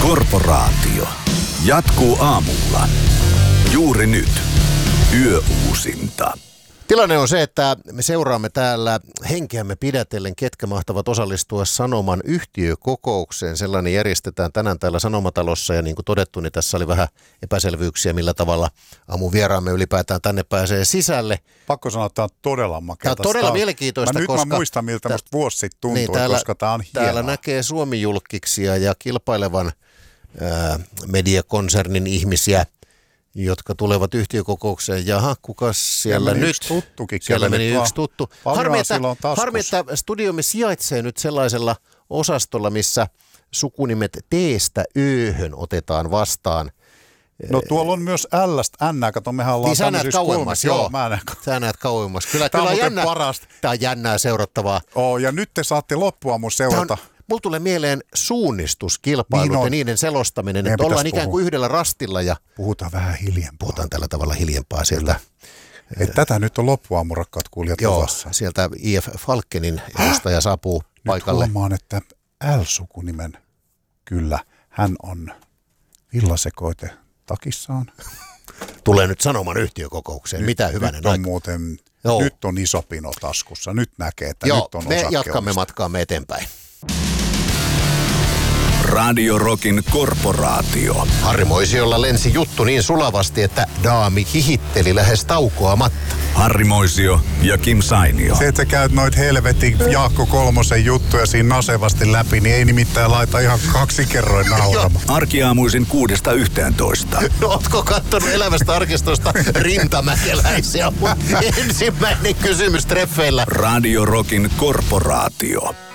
Korporaatio. Jatkuu aamulla. Juuri nyt. Yöuusinta. Tilanne on se, että me seuraamme täällä henkeämme pidätellen, ketkä mahtavat osallistua Sanoman yhtiökokoukseen. Sellainen järjestetään tänään täällä Sanomatalossa ja niin kuin todettu, niin tässä oli vähän epäselvyyksiä, millä tavalla aamun vieraamme ylipäätään tänne pääsee sisälle. Pakko sanoa, että tämä on todella makeata. Tämä on todella mielenkiintoista, koska... Mä muistan, miltä musta vuosi sitten tuntui, niin, täällä, koska tämä on hienoa. Täällä näkee Suomi-julkkiksia ja kilpailevan mediakonsernin ihmisiä, jotka tulevat yhtiökokoukseen. Jaha, kukas siellä nyt? Siellä meni yksi tuttu. Harmi, että studiomme sijaitsee nyt sellaisella osastolla, missä sukunimet T-stä Ö:hön otetaan vastaan. No tuolla on myös L:stä N, kato mehän ollaan niin sä näet kauemmas, joo. Sä näet kauemmas. Kyllä tämä on jännä, parasta. Tämä on jännää seurattavaa. Ja nyt te saatte loppuaamun seurata. Mulla tulee mieleen suunnistuskilpailut ja niiden selostaminen, että ollaan ikään kuin yhdellä rastilla. Ja puhutaan vähän hiljempaa. Puhutaan tällä tavalla hiljempaa sieltä. Tätä nyt on loppuaamun, rakkaat kuulijat, luvassa. Joo, sieltä IF Falkenin edustaja saapuu paikalle. Nyt huomaan, että L-sukunimen, kyllä, hän on villasekoite takissaan. Tulee nyt Sanoman yhtiökokoukseen. Mitä hyvänen aika. Nyt on iso pino taskussa. Nyt näkee, että nyt on osakkeellista. Me jatkamme matkaamme eteenpäin. Radio Rockin Korporaatio. Harri Moisiolla lensi juttu niin sulavasti, että daami hihitteli lähes taukoamatta. Harri Moisio ja Kim Sainio. Se, että sä käyt noit helvetin Jaakko Kolmosen juttuja siinä nasevasti läpi, niin ei nimittäin laita ihan 2 kerroin nauramaan. Arkiaamuisin 6–11. No, ootko kattonut elävästä arkistosta Rintamäkeläisiä? Ensimmäinen kysymys treffeillä. Radio Rockin Korporaatio.